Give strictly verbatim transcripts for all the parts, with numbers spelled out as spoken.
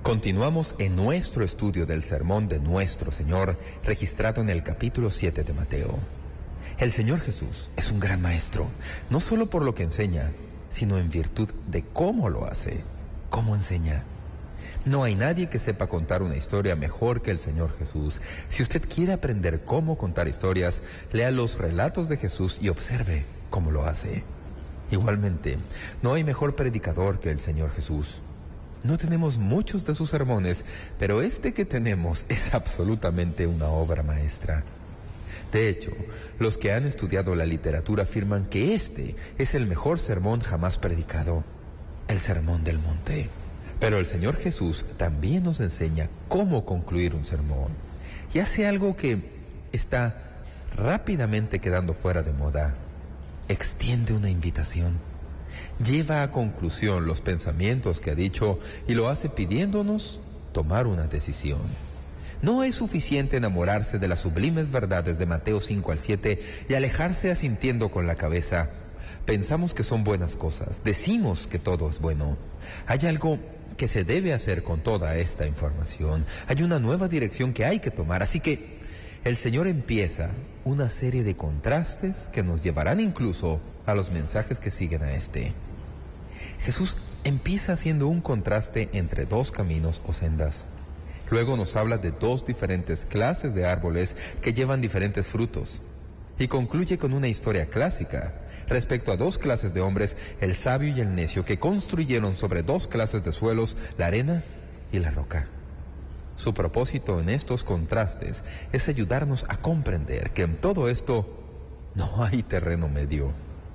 Continuamos en nuestro estudio del sermón de nuestro Señor, registrado en el capítulo siete de Mateo. El Señor Jesús es un gran maestro, no solo por lo que enseña, sino en virtud de cómo lo hace, cómo enseña. No hay nadie que sepa contar una historia mejor que el Señor Jesús. Si usted quiere aprender cómo contar historias, lea los relatos de Jesús y observe cómo lo hace. Igualmente, no hay mejor predicador que el Señor Jesús. No tenemos muchos de sus sermones, pero este que tenemos es absolutamente una obra maestra. De hecho, los que han estudiado la literatura afirman que este es el mejor sermón jamás predicado, el Sermón del Monte. Pero el Señor Jesús también nos enseña cómo concluir un sermón, y hace algo que está rápidamente quedando fuera de moda. Extiende una invitación. Lleva a conclusión los pensamientos que ha dicho y lo hace pidiéndonos tomar una decisión. No es suficiente enamorarse de las sublimes verdades de Mateo cinco al siete y alejarse asintiendo con la cabeza. Pensamos que son buenas cosas, decimos que todo es bueno. Hay algo que se debe hacer con toda esta información. Hay una nueva dirección que hay que tomar, así que el Señor empieza una serie de contrastes que nos llevarán incluso a los mensajes que siguen a este. Jesús empieza haciendo un contraste entre dos caminos o sendas. Luego nos habla de dos diferentes clases de árboles que llevan diferentes frutos. Y concluye con una historia clásica respecto a dos clases de hombres, el sabio y el necio, que construyeron sobre dos clases de suelos, la arena y la roca. Su propósito en estos contrastes es ayudarnos a comprender que en todo esto no hay terreno medio.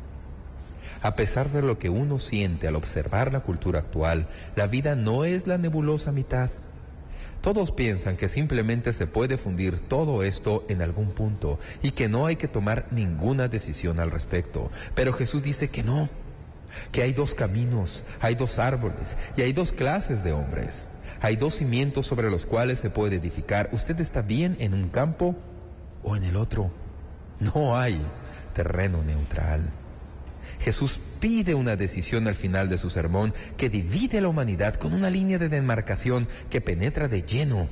A pesar de lo que uno siente al observar la cultura actual, la vida no es la nebulosa mitad. Todos piensan que simplemente se puede fundir todo esto en algún punto y que no hay que tomar ninguna decisión al respecto. Pero Jesús dice que no, que hay dos caminos, hay dos árboles y hay dos clases de hombres. Hay dos cimientos sobre los cuales se puede edificar. Usted está bien en un campo o en el otro. No hay terreno neutral. Jesús pide una decisión al final de su sermón que divide a la humanidad con una línea de demarcación que penetra de lleno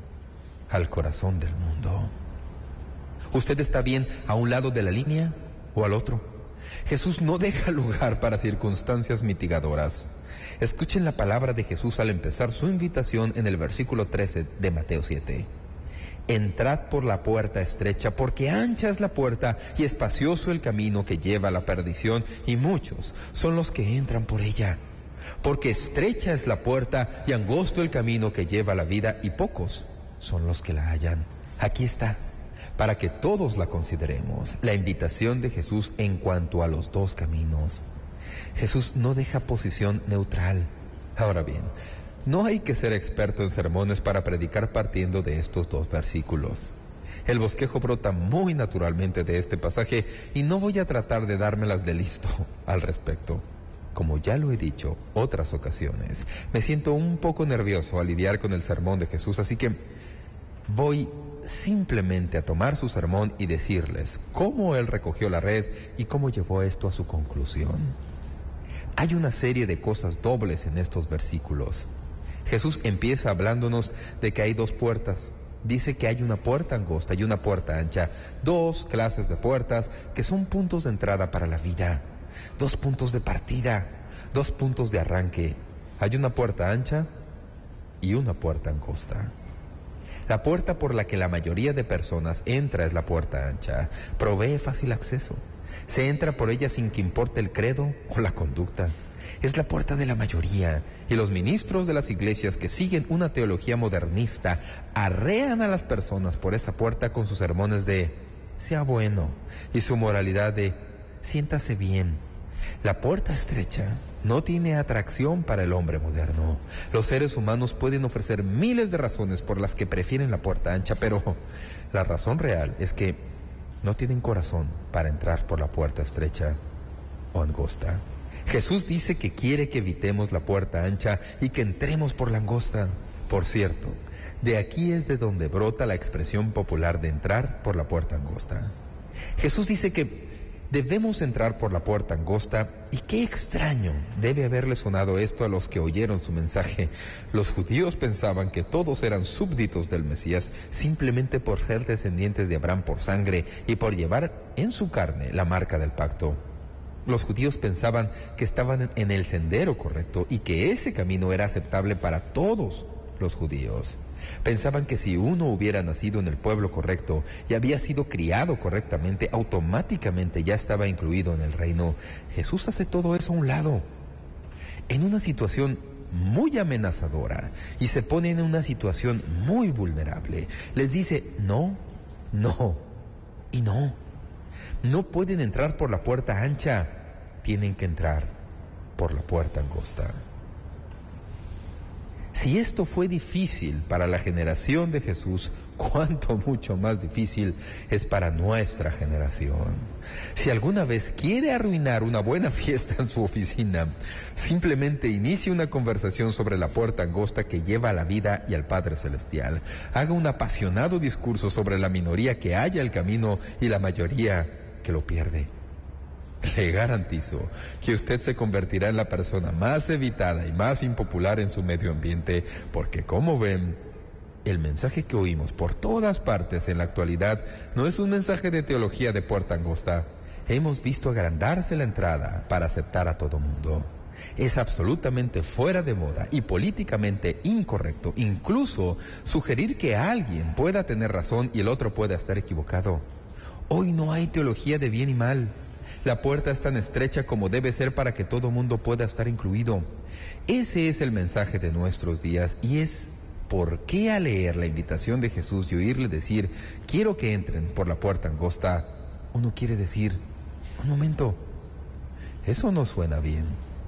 al corazón del mundo. ¿Usted está bien a un lado de la línea o al otro? Jesús no deja lugar para circunstancias mitigadoras. Escuchen la palabra de Jesús al empezar su invitación en el versículo trece de Mateo siete. Entrad por la puerta estrecha, porque ancha es la puerta y espacioso el camino que lleva a la perdición, y muchos son los que entran por ella. Porque estrecha es la puerta y angosto el camino que lleva a la vida, y pocos son los que la hallan. Aquí está, para que todos la consideremos, la invitación de Jesús en cuanto a los dos caminos. Jesús no deja posición neutral. Ahora bien, no hay que ser experto en sermones para predicar partiendo de estos dos versículos. El bosquejo brota muy naturalmente de este pasaje y no voy a tratar de dármelas de listo al respecto. Como ya lo he dicho otras ocasiones, me siento un poco nervioso al lidiar con el sermón de Jesús, así que voy simplemente a tomar su sermón y decirles cómo él recogió la red y cómo llevó esto a su conclusión. Hay una serie de cosas dobles en estos versículos. Jesús empieza hablándonos de que hay dos puertas. Dice que hay una puerta angosta y una puerta ancha. Dos clases de puertas que son puntos de entrada para la vida. Dos puntos de partida. Dos puntos de arranque. Hay una puerta ancha y una puerta angosta. La puerta por la que la mayoría de personas entra es la puerta ancha. Provee fácil acceso. Se entra por ella sin que importe el credo o la conducta. Es la puerta de la mayoría, y los ministros de las iglesias que siguen una teología modernista arrean a las personas por esa puerta con sus sermones de sea bueno y su moralidad de siéntase bien. La puerta estrecha no tiene atracción para el hombre moderno. Los seres humanos pueden ofrecer miles de razones por las que prefieren la puerta ancha, pero la razón real es que no tienen corazón para entrar por la puerta estrecha o angosta. Jesús dice que quiere que evitemos la puerta ancha y que entremos por la angosta. Por cierto, de aquí es de donde brota la expresión popular de entrar por la puerta angosta. Jesús dice que Debemos entrar por la puerta angosta, y qué extraño debe haberle sonado esto a los que oyeron su mensaje. Los judíos pensaban que todos eran súbditos del Mesías simplemente por ser descendientes de Abraham por sangre y por llevar en su carne la marca del pacto. Los judíos pensaban que estaban en el sendero correcto y que ese camino era aceptable para todos los judíos. Pensaban que si uno hubiera nacido en el pueblo correcto y había sido criado correctamente, automáticamente ya estaba incluido en el reino. Jesús hace todo eso a un lado, en una situación muy amenazadora, y se pone en una situación muy vulnerable. Les dice, no, no y no. No pueden entrar por la puerta ancha, tienen que entrar por la puerta angosta. Si esto fue difícil para la generación de Jesús, cuánto mucho más difícil es para nuestra generación. Si alguna vez quiere arruinar una buena fiesta en su oficina, simplemente inicie una conversación sobre la puerta angosta que lleva a la vida y al Padre Celestial. Haga un apasionado discurso sobre la minoría que halla el camino y la mayoría que lo pierde. Le garantizo que usted se convertirá en la persona más evitada y más impopular en su medio ambiente, porque como ven, el mensaje que oímos por todas partes en la actualidad no es un mensaje de teología de puerta angosta. Hemos visto agrandarse la entrada para aceptar a todo mundo. Es absolutamente fuera de moda y políticamente incorrecto, incluso sugerir que alguien pueda tener razón y el otro pueda estar equivocado. Hoy no hay teología de bien y mal. La puerta es tan estrecha como debe ser para que todo mundo pueda estar incluido. Ese es el mensaje de nuestros días, y es por qué al leer la invitación de Jesús y oírle decir, quiero que entren por la puerta angosta, uno quiere decir, un momento, eso no suena bien.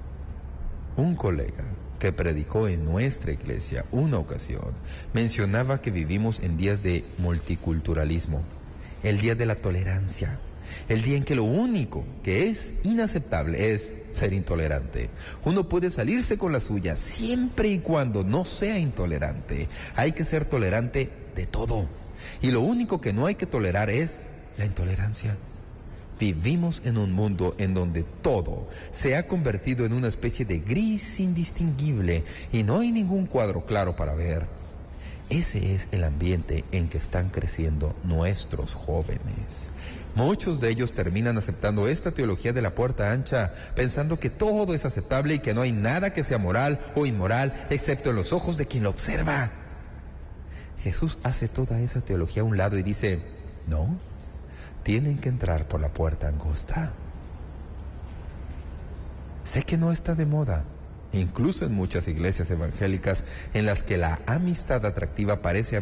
Un colega que predicó en nuestra iglesia una ocasión mencionaba que vivimos en días de multiculturalismo, el día de la tolerancia, el día en que lo único que es inaceptable es ser intolerante. Uno puede salirse con la suya siempre y cuando no sea intolerante. Hay que ser tolerante de todo. Y lo único que no hay que tolerar es la intolerancia. Vivimos en un mundo en donde todo se ha convertido en una especie de gris indistinguible y no hay ningún cuadro claro para ver. Ese es el ambiente en que están creciendo nuestros jóvenes. Muchos de ellos terminan aceptando esta teología de la puerta ancha, pensando que todo es aceptable y que no hay nada que sea moral o inmoral, excepto en los ojos de quien lo observa. Jesús hace toda esa teología a un lado y dice, no, tienen que entrar por la puerta angosta. Sé que no está de moda, incluso en muchas iglesias evangélicas en las que la amistad atractiva parece